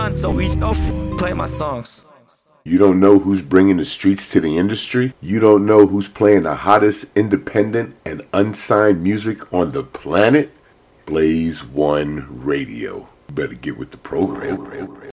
So he don't play my songs. You don't know who's bringing the streets to the industry? You don't know who's playing the hottest independent and unsigned music on the planet? Blaze One Radio. You better get with the program.